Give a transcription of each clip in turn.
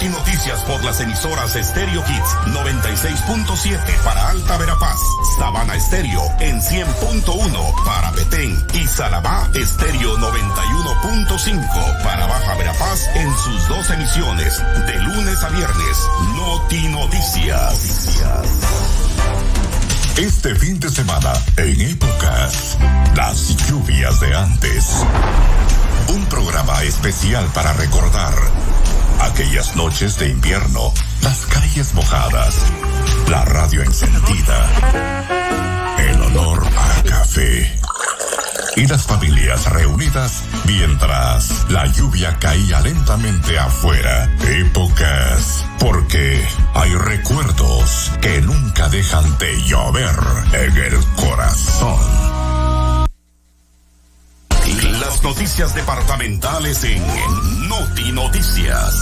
Noti Noticias por las emisoras Stereo Kids 96.7 para Alta Verapaz, Sabana Estéreo en 100.1 para Petén y Salabá Estéreo 91.5 para Baja Verapaz en sus 2 emisiones de lunes a viernes. Noti Noticias. Este fin de semana, en Épocas, las lluvias de antes. Un programa especial para recordar aquellas noches de invierno, las calles mojadas, la radio encendida, el olor a café y las familias reunidas mientras la lluvia caía lentamente afuera. Épocas, porque hay recuerdos que nunca dejan de llover en el corazón. Las noticias departamentales en Noti Noticias.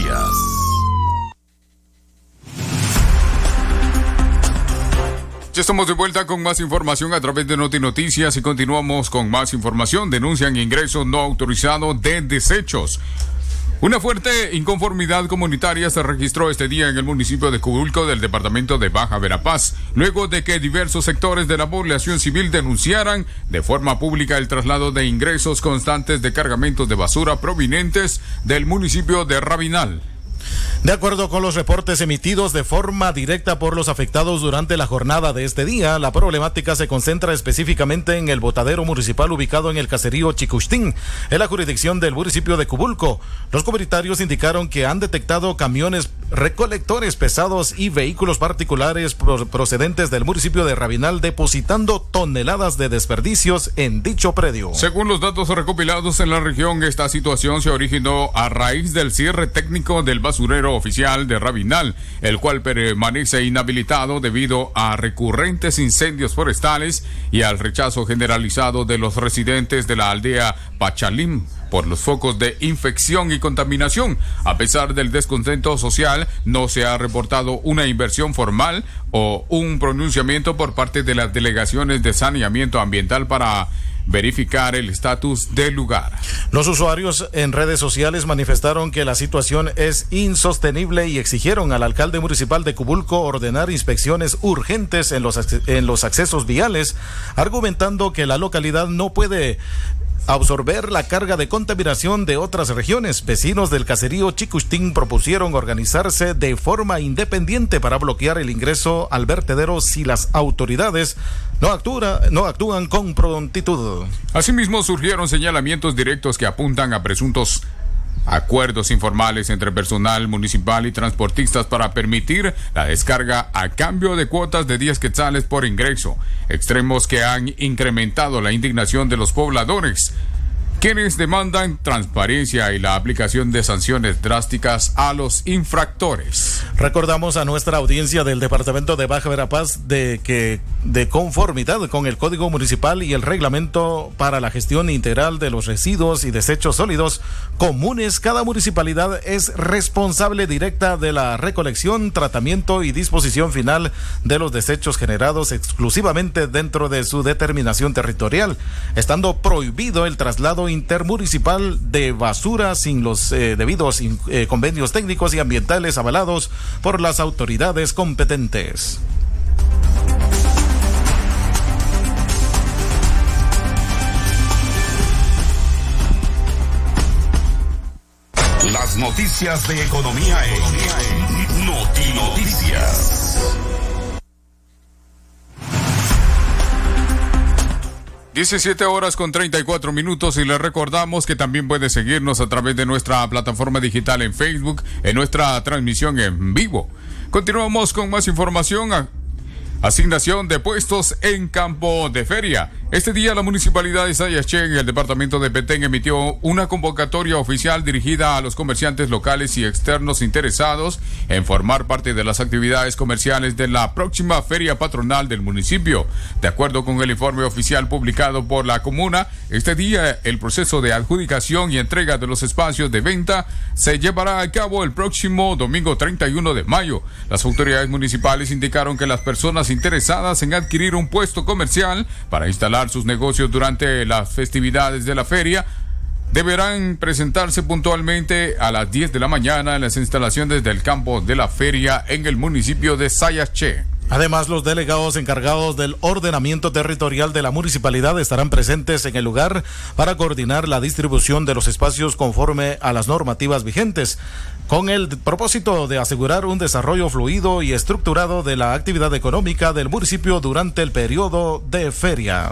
Ya estamos de vuelta con más información a través de Noti Noticias y continuamos con más información. Denuncian ingreso no autorizado de desechos. Una fuerte inconformidad comunitaria se registró este día en el municipio de Cubulco del departamento de Baja Verapaz, luego de que diversos sectores de la población civil denunciaran de forma pública el traslado de ingresos constantes de cargamentos de basura provenientes del municipio de Rabinal. De acuerdo con los reportes emitidos de forma directa por los afectados durante la jornada de este día, la problemática se concentra específicamente en el botadero municipal ubicado en el caserío Chicushtín, en la jurisdicción del municipio de Cubulco. Los comunitarios indicaron que han detectado camiones recolectores pesados y vehículos particulares procedentes del municipio de Rabinal depositando toneladas de desperdicios en dicho predio. Según los datos recopilados en la región, esta situación se originó a raíz del cierre técnico del basurero oficial de Rabinal, el cual permanece inhabilitado debido a recurrentes incendios forestales y al rechazo generalizado de los residentes de la aldea Pachalim por los focos de infección y contaminación. A pesar del descontento social, no se ha reportado una inversión formal o un pronunciamiento por parte de las delegaciones de saneamiento ambiental para verificar el estatus del lugar. Los usuarios en redes sociales manifestaron que la situación es insostenible y exigieron al alcalde municipal de Cubulco ordenar inspecciones urgentes en los accesos viales, argumentando que la localidad no puede absorber la carga de contaminación de otras regiones. Vecinos del caserío Chicushtín propusieron organizarse de forma independiente para bloquear el ingreso al vertedero si las autoridades no actúan con prontitud. Asimismo, surgieron señalamientos directos que apuntan a presuntos acuerdos informales entre personal municipal y transportistas para permitir la descarga a cambio de cuotas de 10 quetzales por ingreso, extremos que han incrementado la indignación de los pobladores, quienes demandan transparencia y la aplicación de sanciones drásticas a los infractores. Recordamos a nuestra audiencia del departamento de Baja Verapaz de que, de conformidad con el Código Municipal y el Reglamento para la Gestión Integral de los Residuos y Desechos Sólidos Comunes, cada municipalidad es responsable directa de la recolección, tratamiento y disposición final de los desechos generados exclusivamente dentro de su determinación territorial, estando prohibido el traslado intermunicipal de basura sin los debidos convenios técnicos y ambientales avalados por las autoridades competentes. Las noticias de economía en Noti Noticias. 17:34 y les recordamos que también puede seguirnos a través de nuestra plataforma digital en Facebook, en nuestra transmisión en vivo. Continuamos con más información. Asignación de puestos en campo de feria. Este día la municipalidad de Sayaché, en el departamento de Petén, emitió una convocatoria oficial dirigida a los comerciantes locales y externos interesados en formar parte de las actividades comerciales de la próxima feria patronal del municipio. De acuerdo con el informe oficial publicado por la comuna, este día el proceso de adjudicación y entrega de los espacios de venta se llevará a cabo el próximo domingo 31 de mayo. Las autoridades municipales indicaron que las personas interesadas en adquirir un puesto comercial para instalar sus negocios durante las festividades de la feria deberán presentarse puntualmente a las 10 de la mañana en las instalaciones del campo de la feria en el municipio de Sayaché. Además, los delegados encargados del ordenamiento territorial de la municipalidad estarán presentes en el lugar para coordinar la distribución de los espacios conforme a las normativas vigentes, con el propósito de asegurar un desarrollo fluido y estructurado de la actividad económica del municipio durante el periodo de feria.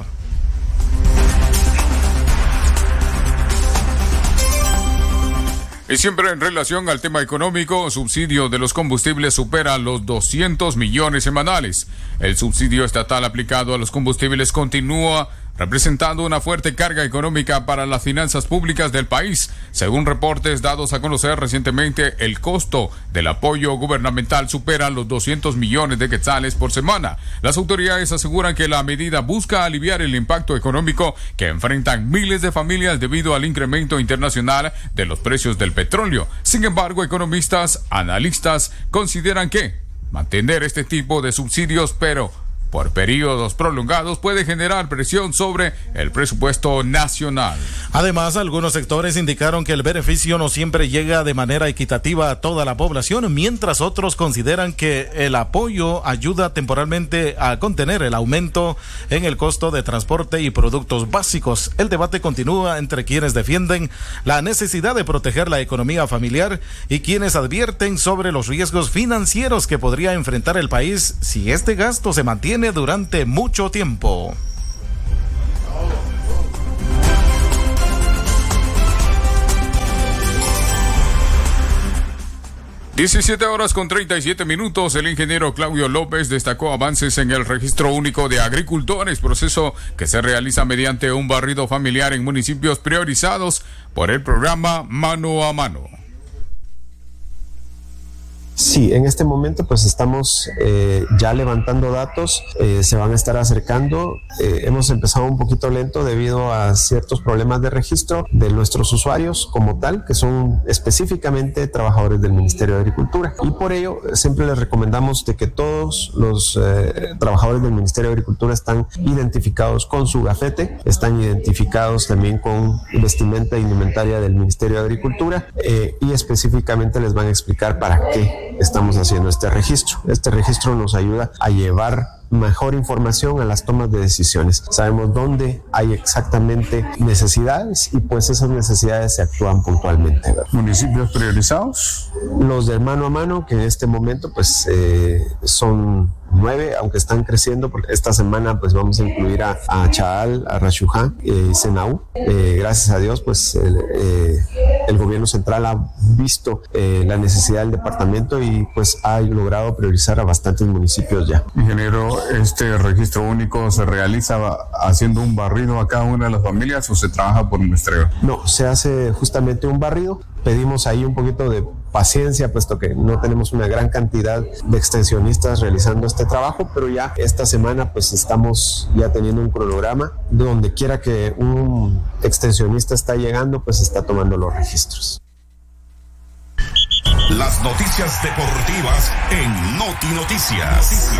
Y siempre en relación al tema económico, subsidio de los combustibles supera los 200 millones semanales. El subsidio estatal aplicado a los combustibles continúa representando una fuerte carga económica para las finanzas públicas del país. Según reportes dados a conocer recientemente, el costo del apoyo gubernamental supera los 200 millones de quetzales por semana. Las autoridades aseguran que la medida busca aliviar el impacto económico que enfrentan miles de familias debido al incremento internacional de los precios del petróleo. Sin embargo, economistas, analistas consideran que mantener este tipo de subsidios, pero por periodos prolongados, puede generar presión sobre el presupuesto nacional. Además, algunos sectores indicaron que el beneficio no siempre llega de manera equitativa a toda la población, mientras otros consideran que el apoyo ayuda temporalmente a contener el aumento en el costo de transporte y productos básicos. El debate continúa entre quienes defienden la necesidad de proteger la economía familiar y quienes advierten sobre los riesgos financieros que podría enfrentar el país si este gasto se mantiene durante mucho tiempo. (17:37). El ingeniero Claudio López destacó avances en el registro único de agricultores, proceso que se realiza mediante un barrido familiar en municipios priorizados por el programa Mano a Mano. Sí, en este momento pues estamos ya levantando datos, se van a estar acercando. Hemos empezado un poquito lento debido a ciertos problemas de registro de nuestros usuarios como tal, que son específicamente trabajadores del Ministerio de Agricultura. Y por ello siempre les recomendamos de que todos los trabajadores del Ministerio de Agricultura están identificados con su gafete, están identificados también con vestimenta e indumentaria del Ministerio de Agricultura y específicamente les van a explicar para qué estamos haciendo este registro. Este registro nos ayuda a llevar mejor información a las tomas de decisiones. Sabemos dónde hay exactamente necesidades y pues esas necesidades se actúan puntualmente, ¿verdad? ¿Municipios priorizados? Los de Mano a Mano, que en este momento pues son 9, aunque están creciendo, porque esta semana pues vamos a incluir a Chaal, a Rachujá y Senaú. Gracias a Dios pues el gobierno central ha visto la necesidad del departamento y pues ha logrado priorizar a bastantes municipios ya. Ingeniero, ¿este registro único se realiza haciendo un barrido a cada una de las familias o se trabaja por muestreo? No, se hace justamente un barrido. Pedimos ahí un poquito de paciencia, puesto que no tenemos una gran cantidad de extensionistas realizando este trabajo, pero ya esta semana pues estamos ya teniendo un cronograma. Donde quiera que un extensionista está llegando, pues está tomando los registros. Las noticias deportivas en Noti Noticias.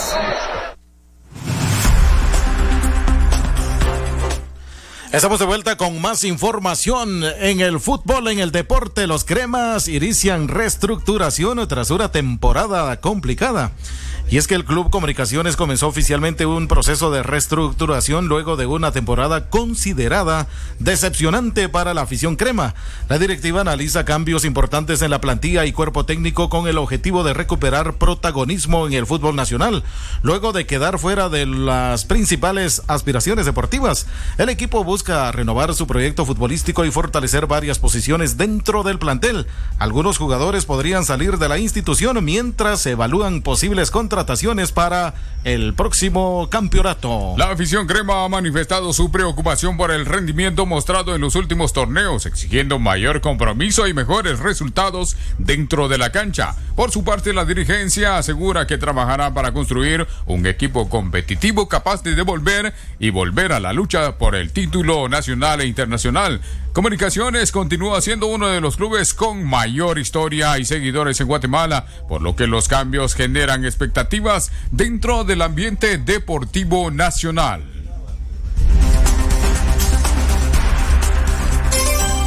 Estamos de vuelta con más información en el fútbol, en el deporte. Los cremas inician reestructuración tras una temporada complicada. Y es que el Club Comunicaciones comenzó oficialmente un proceso de reestructuración luego de una temporada considerada decepcionante para la afición crema. La directiva analiza cambios importantes en la plantilla y cuerpo técnico con el objetivo de recuperar protagonismo en el fútbol nacional. Luego de quedar fuera de las principales aspiraciones deportivas, el equipo busca renovar su proyecto futbolístico y fortalecer varias posiciones dentro del plantel. Algunos jugadores podrían salir de la institución mientras se evalúan posibles contrataciones para el próximo campeonato. La afición crema ha manifestado su preocupación por el rendimiento mostrado en los últimos torneos, exigiendo mayor compromiso y mejores resultados dentro de la cancha. Por su parte, la dirigencia asegura que trabajará para construir un equipo competitivo capaz de volver a la lucha por el título nacional e internacional. Comunicaciones continúa siendo uno de los clubes con mayor historia y seguidores en Guatemala, por lo que los cambios generan expectativas dentro del ambiente deportivo nacional.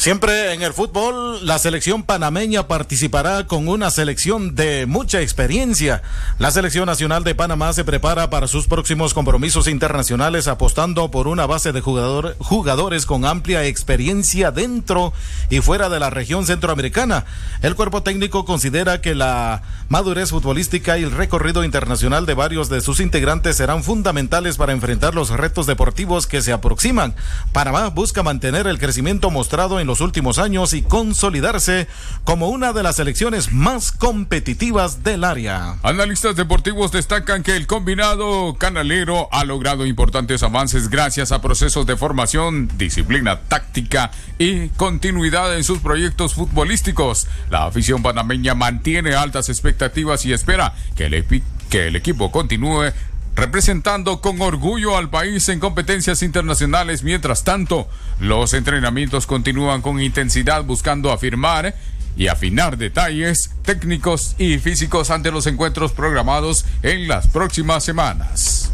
Siempre en el fútbol, la selección panameña participará con una selección de mucha experiencia. La selección nacional de Panamá se prepara para sus próximos compromisos internacionales apostando por una base de jugadores con amplia experiencia dentro y fuera de la región centroamericana. El cuerpo técnico considera que la madurez futbolística y el recorrido internacional de varios de sus integrantes serán fundamentales para enfrentar los retos deportivos que se aproximan. Panamá busca mantener el crecimiento mostrado en los últimos años y consolidarse como una de las selecciones más competitivas del área. Analistas deportivos destacan que el combinado canalero ha logrado importantes avances gracias a procesos de formación, disciplina táctica y continuidad en sus proyectos futbolísticos. La afición panameña mantiene altas expectativas y espera que el equipo continúe representando con orgullo al país en competencias internacionales. Mientras tanto, los entrenamientos continúan con intensidad buscando afirmar y afinar detalles técnicos y físicos ante los encuentros programados en las próximas semanas.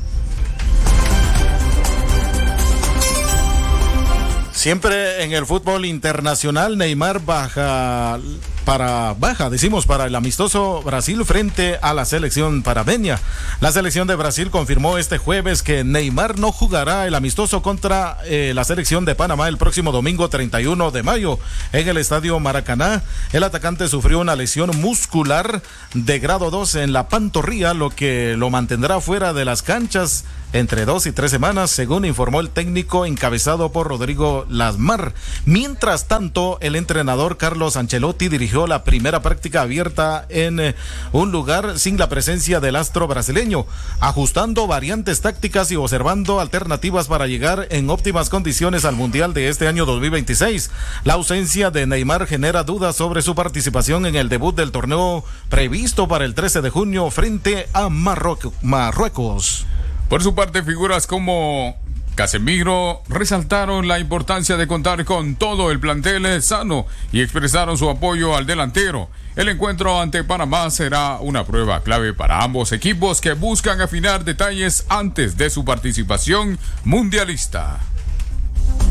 Siempre en el fútbol internacional, Neymar baja para el amistoso Brasil frente a la selección panameña. La selección de Brasil confirmó este jueves que Neymar no jugará el amistoso contra la selección de Panamá el próximo domingo 31 de mayo en el estadio Maracaná. El atacante sufrió una lesión muscular de grado 2 en la pantorrilla, lo que lo mantendrá fuera de las canchas entre 2 y 3 semanas, según informó el técnico encabezado por Rodrigo Lasmar. Mientras tanto, el entrenador Carlos Ancelotti dirigió la primera práctica abierta en un lugar sin la presencia del astro brasileño, ajustando variantes tácticas y observando alternativas para llegar en óptimas condiciones al Mundial de este año 2026. La ausencia de Neymar genera dudas sobre su participación en el debut del torneo previsto para el 13 de junio frente a Marruecos. Por su parte, figuras como Casemiro resaltaron la importancia de contar con todo el plantel sano y expresaron su apoyo al delantero. El encuentro ante Panamá será una prueba clave para ambos equipos que buscan afinar detalles antes de su participación mundialista.